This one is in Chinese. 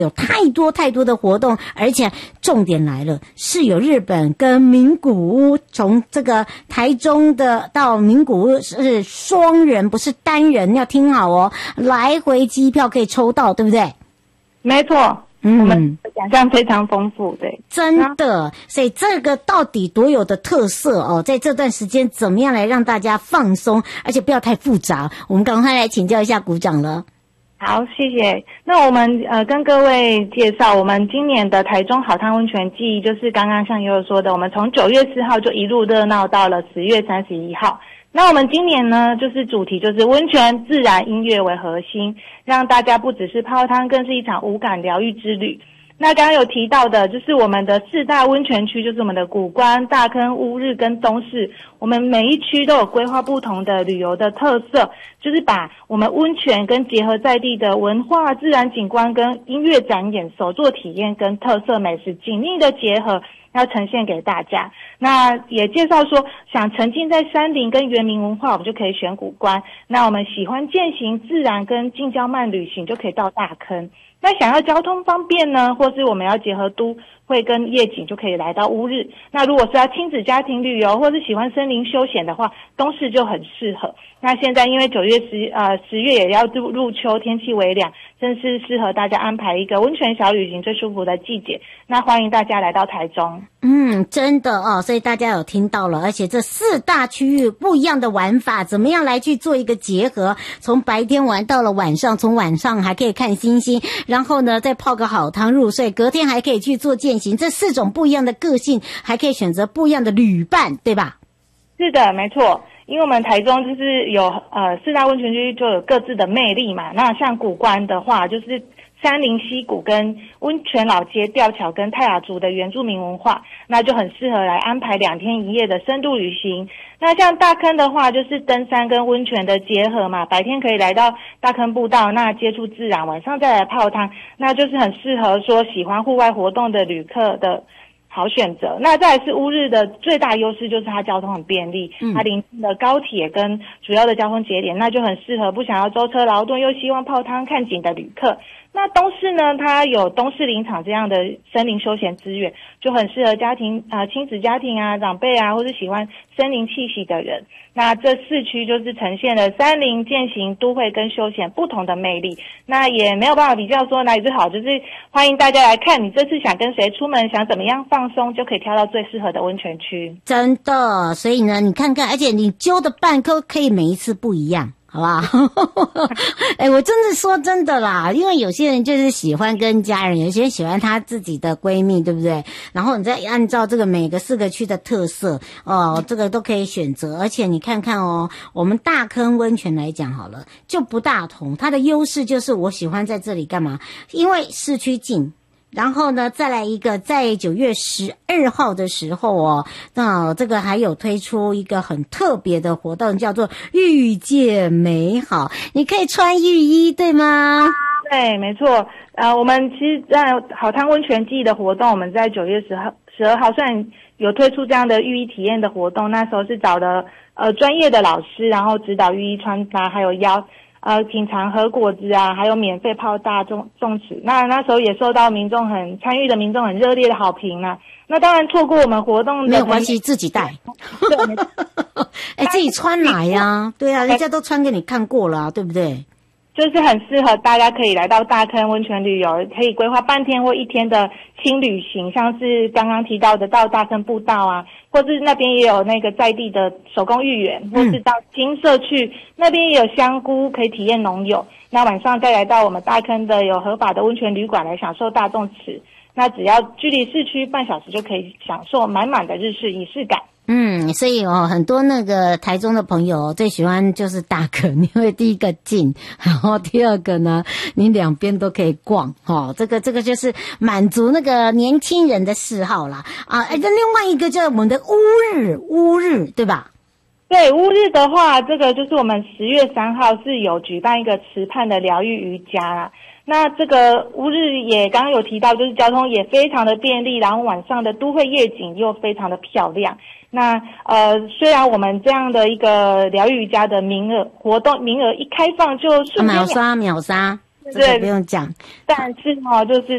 有太多太多的活动，而且重点来了，是有日本跟名古屋，从这个台中的到名古屋是双人，不是单人，要听好哦，来回机票可以抽到，对不对？ 没错，我们想象非常丰富，对， 真的，所以这个到底多有的特色哦，在这段时间怎么样来让大家放松，而且不要太复杂，我们赶快来请教一下股长了。 好，谢谢。那我们跟各位介绍，我们今年的台中好汤温泉季，就是刚刚像悠悠说的，我们从9月4号就一路热闹到了10月31号。那我们今年呢，就是主题就是温泉、自然、音乐为核心，让大家不只是泡汤，更是一场无感疗愈之旅。那刚刚有提到的，就是我们的4大温泉区，就是我们的谷关、大坑、乌日跟东势，我们每一区都有规划不同的旅游的特色，就是把我们温泉跟结合在地的文化、自然景观跟音乐展演、手作体验跟特色美食紧密的结合，要呈现给大家。那也介绍说，想沉浸在山林跟原民文化，我们就可以选谷关。那我们喜欢健行、自然跟近郊慢旅行，就可以到大坑。那想要交通方便呢，或是我们要结合都会跟夜景，就可以来到乌日。那如果是要亲子家庭旅游，或是喜欢森林休闲的话，东势就很适合。那现在因为10月也要入秋，天气微凉，正是适合大家安排一个温泉小旅行最舒服的季节。那欢迎大家来到台中。 真的哦，所以大家有听到了，而且这4大区域不一样的玩法，怎么样来去做一个结合？从白天玩到了晚上，从晚上还可以看星星，然后呢再泡个好汤入睡，隔天还可以去做健行，这4种不一样的个性，还可以选择不一样的旅伴，对吧？ 是的，没错。因为我们台中就是有4大温泉区就有各自的魅力嘛。那像谷关的话，就是山林溪谷跟温泉老街、吊桥跟泰雅族的原住民文化，那就很适合来安排2天1夜的深度旅行。那像大坑的话，就是登山跟温泉的结合嘛，白天可以来到大坑步道，那接触自然，晚上再来泡汤，那就是很适合说喜欢户外活动的旅客的好选择。那再来是乌日的最大优势就是它交通很便利，它临近的高铁跟主要的交通节点，那就很适合不想要舟车劳顿又希望泡汤看景的旅客。那东势呢，它有东势林场这样的森林休闲资源，就很适合家庭亲子家庭啊、长辈啊，或是喜欢森林气息的人。那这4区就是呈现了山林、健行、都会跟休闲不同的魅力。那也没有办法比较说哪里最好，就是欢迎大家来看，你这次想跟谁出门，想怎么样放松，就可以挑到最适合的温泉区。 真的，所以呢，你看看，而且你揪的伴可以每一次不一样。好不好？我真的说真的啦，因为有些人就是喜欢跟家人，有些人喜欢他自己的闺蜜，对不对？然后你再按照这个每个4个区的特色，这个都可以选择。而且你看看哦，我们大坑温泉来讲好了，就不大同，它的优势就是我喜欢在这里干嘛？因为市区近。然后呢，再来一个，在9月12号的时候哦，那这个还有推出一个很特别的活动，叫做遇见美好。你可以穿浴衣，对吗？ 对，没错。我们其实在好汤温泉季的活动，我们在9月12号虽然有推出这样的浴衣体验的活动，那时候是找了专业的老师，然后指导浴衣穿搭，还有品尝和果子啊，还有免费泡大众池。那时候也受到参与的民众很热烈的好评啊。那当然错过我们活动的没有关系，自己带。自己穿来呀。对啊，人家都穿给你看过了啊，对不对？ 就是很适合大家可以来到大坑温泉旅游，可以规划半天或1天的轻旅行，像是刚刚提到的到大坑步道啊，或是那边也有那个在地的手工芋圆，或是到金社区那边也有香菇可以体验农友。那晚上再来到我们大坑的有合法的温泉旅馆来享受大众池，那只要距离市区半小时就可以享受满满的日式仪式感。 所以很多那个台中的朋友最喜欢就是大坑，因为第一个近，然后第二个呢，你两边都可以逛，这个就是满足那个年轻人的嗜好啦啊！另外一个就是我们的乌日，对吧？ 对，乌日的话，这个就是我们10月3号是有举办一个池畔的疗愈瑜伽啦。那这个乌日也刚刚有提到，就是交通也非常的便利，然后晚上的都会夜景又非常的漂亮。那虽然我们这样的一个疗愈瑜伽的活动名额一开放就瞬间秒杀， 这个不用讲。 但是就是